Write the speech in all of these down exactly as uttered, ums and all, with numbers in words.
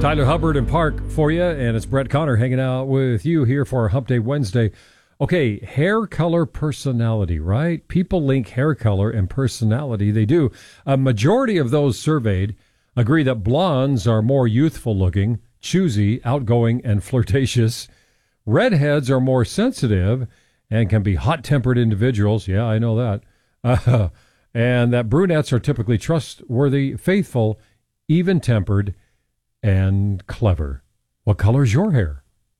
Tyler Hubbard and Park for you, and it's Brett Connor hanging out with you here for Hump Day Wednesday. Okay, hair color personality, right? People link hair color and personality. They do. A majority of those surveyed agree that blondes are more youthful looking, choosy, outgoing, and flirtatious. Redheads are more sensitive and can be hot-tempered individuals. Yeah, I know that. Uh, and that brunettes are typically trustworthy, faithful, even-tempered, and clever. What color's your hair?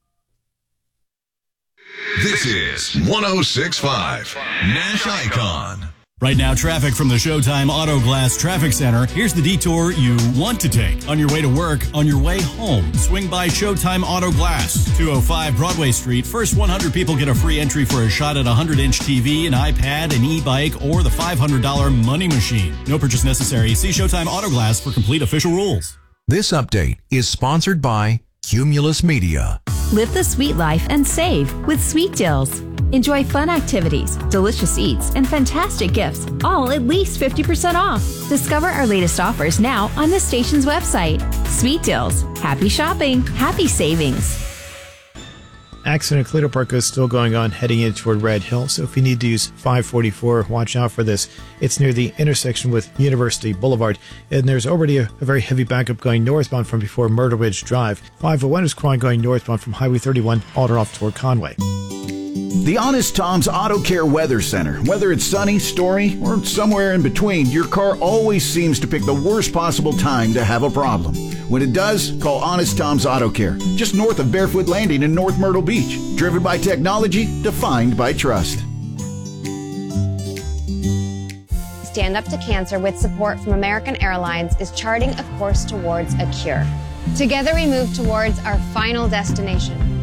This is one oh six point five Nash Icon. Right now, traffic from the Showtime Auto Glass Traffic Center. Here's the detour you want to take. On your way to work, on your way home, swing by Showtime Auto Glass. two oh five Broadway Street. First one hundred people get a free entry for a shot at a one hundred inch T V, an iPad, an e-bike, or the five hundred dollars money machine. No purchase necessary. See Showtime Auto Glass for complete official rules. This update is sponsored by Cumulus Media. Live the sweet life and save with Sweet Deals. Enjoy fun activities, delicious eats, and fantastic gifts, all at least fifty percent off. Discover our latest offers now on the station's website. Sweet Deals. Happy shopping. Happy savings. Accident at Clear Park is still going on heading in toward Red Hill, so if you need to use five forty-four, watch out for this. It's near the intersection with University Boulevard, and there's already a, a very heavy backup going northbound from before Myrtle Ridge Drive. five oh one is crawling going northbound from Highway thirty-one, all off toward Conway. The Honest Tom's Auto Care Weather Center. Whether it's sunny, stormy, or somewhere in between, your car always seems to pick the worst possible time to have a problem. When it does, call Honest Tom's Auto Care, just north of Barefoot Landing in North Myrtle Beach. Driven by technology, defined by trust. Stand Up to Cancer, with support from American Airlines, is charting a course towards a cure. Together we move towards our final destination.